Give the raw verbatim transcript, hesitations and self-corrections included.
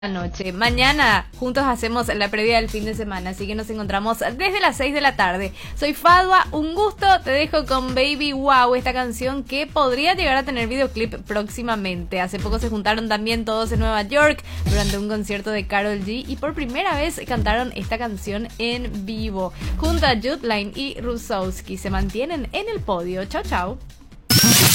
Noche. Mañana juntos hacemos la previa del fin de semana, así que nos encontramos desde las seis de la tarde. Soy Fadwa, un gusto, te dejo con Baby Wow, esta canción que podría llegar a tener videoclip próximamente. Hace poco se juntaron también todos en Nueva York durante un concierto de Karol G y por primera vez cantaron esta canción en vivo. Junto a Jude Line y Rusowski se mantienen en el podio. Chao, chao.